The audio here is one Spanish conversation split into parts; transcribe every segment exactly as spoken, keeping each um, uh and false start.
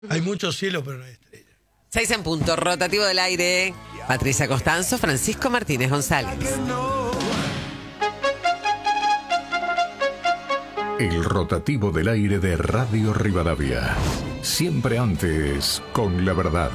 Hay mucho cielo, pero no hay estrellas. Seis en punto, rotativo del aire. Patricia Costanzo, Francisco Martínez González. El rotativo del aire de Radio Rivadavia. Siempre antes, con la verdad.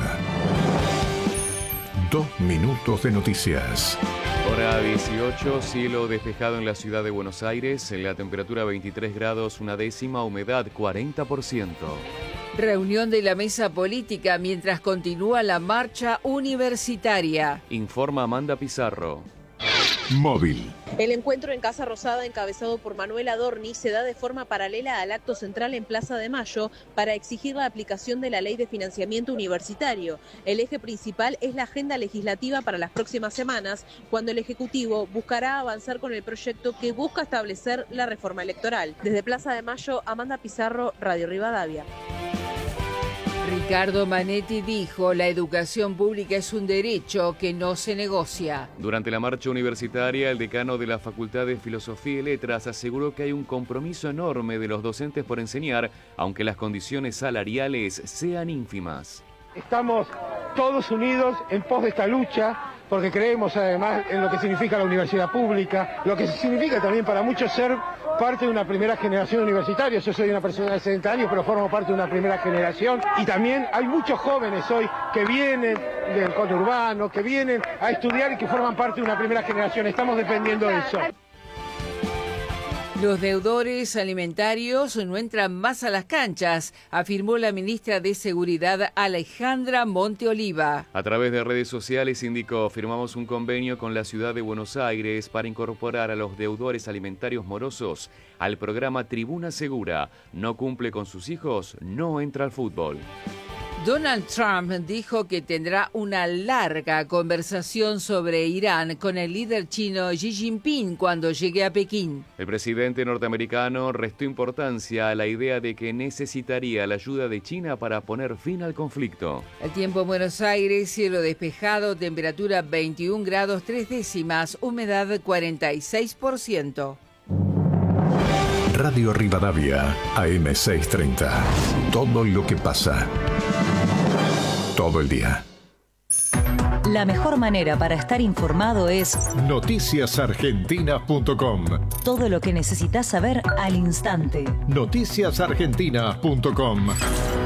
Dos minutos de noticias. Hora dieciocho, cielo despejado en la ciudad de Buenos Aires, la temperatura veintitrés grados, una décima, humedad cuarenta por ciento. Reunión de la mesa política mientras continúa la marcha universitaria. Informa Amanda Pizarro. Móvil. El encuentro en Casa Rosada, encabezado por Manuel Adorni, se da de forma paralela al acto central en Plaza de Mayo para exigir la aplicación de la Ley de Financiamiento Universitario. El eje principal es la agenda legislativa para las próximas semanas, cuando el Ejecutivo buscará avanzar con el proyecto que busca establecer la reforma electoral. Desde Plaza de Mayo, Amanda Pizarro, Radio Rivadavia. Ricardo Manetti dijo, la educación pública es un derecho que no se negocia. Durante la marcha universitaria, el decano de la Facultad de Filosofía y Letras aseguró que hay un compromiso enorme de los docentes por enseñar, aunque las condiciones salariales sean ínfimas. Estamos todos unidos en pos de esta lucha, porque creemos además en lo que significa la universidad pública, lo que significa también para muchos ser parte de una primera generación universitaria. Yo soy una persona de sesenta años, pero formo parte de una primera generación. Y también hay muchos jóvenes hoy que vienen del conurbano, que vienen a estudiar y que forman parte de una primera generación. Estamos dependiendo de eso. Los deudores alimentarios no entran más a las canchas, afirmó la ministra de Seguridad Alejandra Monteoliva. A través de redes sociales indicó, firmamos un convenio con la ciudad de Buenos Aires para incorporar a los deudores alimentarios morosos al programa Tribuna Segura. No cumple con sus hijos, no entra al fútbol. Donald Trump dijo que tendrá una larga conversación sobre Irán con el líder chino Xi Jinping cuando llegue a Pekín. El presidente norteamericano restó importancia a la idea de que necesitaría la ayuda de China para poner fin al conflicto. El tiempo en Buenos Aires, cielo despejado, temperatura veintiún grados tres décimas, humedad cuarenta y seis por ciento. Radio Rivadavia, A M seiscientos treinta. Todo lo que pasa. Todo el día. La mejor manera para estar informado es noticias argentinas punto com. Todo lo que necesitas saber al instante. noticias argentinas punto com.